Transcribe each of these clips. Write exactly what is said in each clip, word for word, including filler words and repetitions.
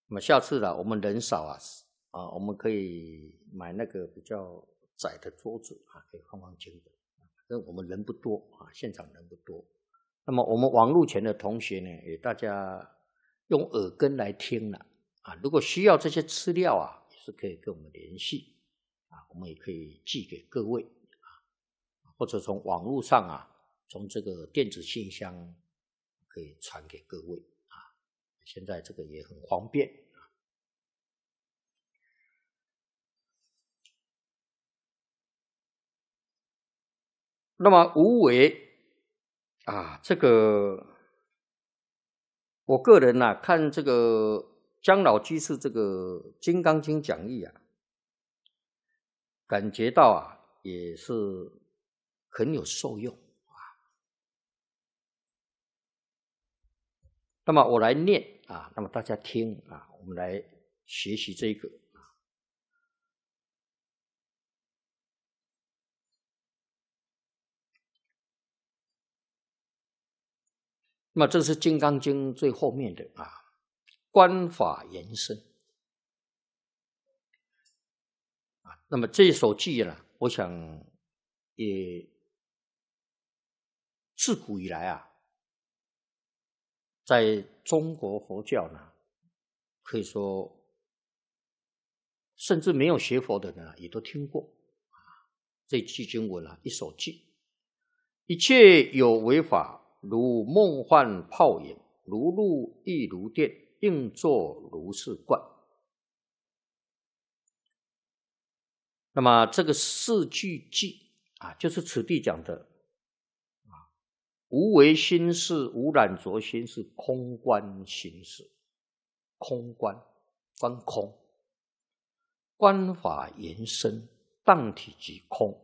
那么下次啦，我们人少啊，啊，我们可以买那个比较窄的桌子啊，可以放放经文。因为我们人不多啊，现场人不多。那么我们网络前的同学呢，也大家用耳根来听了啊。如果需要这些资料啊，也是可以跟我们联系啊，我们也可以寄给各位啊，或者从网络上啊，从这个电子信箱可以传给各位啊。现在这个也很方便。那么无为啊，这个我个人啊看这个姜老居士这个《金刚经》讲义啊，感觉到啊也是很有受用啊。那么我来念啊，那么大家听啊，我们来学习这个。那么这是《金刚经》最后面的啊，观法延伸啊。那么这一首偈呢，我想也自古以来啊，在中国佛教呢，可以说甚至没有学佛的人啊，也都听过啊。这句经文啊，一首偈：一切有为法，如梦幻泡影，如露亦如电，应作如是观。那么这个四句偈啊，就是此地讲的啊，无为心事，无染着心是空观心事，空观观空，观法延伸，当体即空。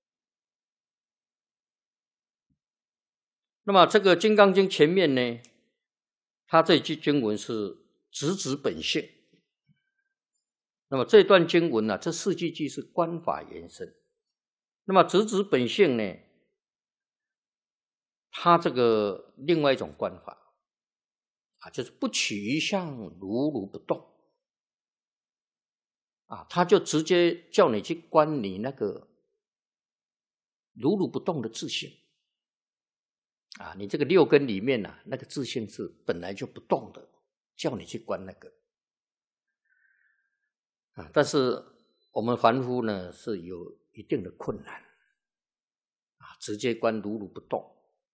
那么这个《金刚经》前面呢，它这句经文是直指本性。那么这段经文呢、啊，这四句偈是观法延伸。那么直指本性呢，它这个另外一种观法啊，就是不取一相，如如不动啊，他就直接叫你去观你那个如如不动的自性啊，你这个六根里面啊，那个自性是本来就不动的，叫你去观那个啊。但是我们凡夫呢是有一定的困难啊，直接观如如不动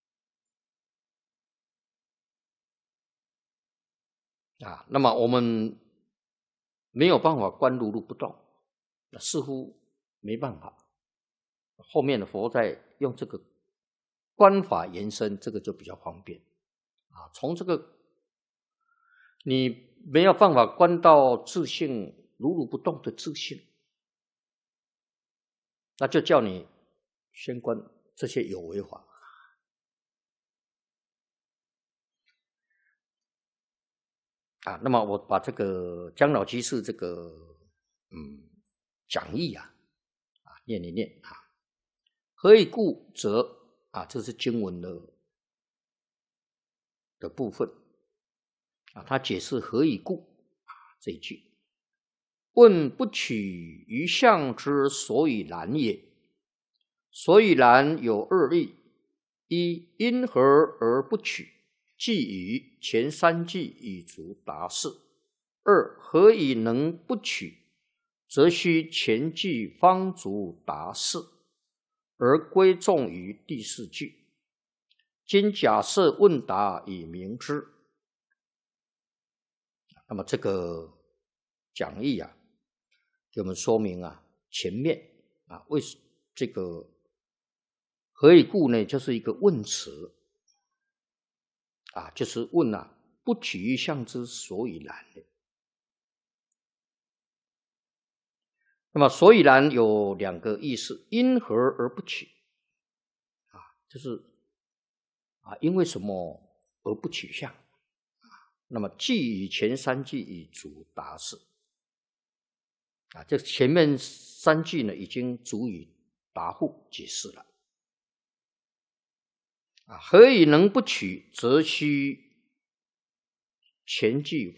啊。那么我们没有办法观如如不动，似乎没办法。后面的佛在用这个观法延伸，这个就比较方便啊。从这个你没有办法观到自性如如不动的自性，那就叫你先观这些有为法啊。那么我把这个姜老居士这个嗯讲义啊啊念一念啊。何以故则啊，这是经文的的部分啊，他解释何以故啊这一句。问不取于相之所以然也。所以然有二义：一，因何而不取？即以前三句已足答是。二，何以能不取？则须前句方足答是，而归重于第四句。今假设问答以明之。那么这个讲义啊，给我们说明啊，前面啊，为这个何以故呢？就是一个问词啊，就是问啊，不取于相之所以然的。那么所以然有两个意思：因何而不取啊，就是啊，因为什么而不取相啊？那么既以前三句已足答是啊，这前面三句呢，已经足以答复解释了啊。何以能不取？则须前句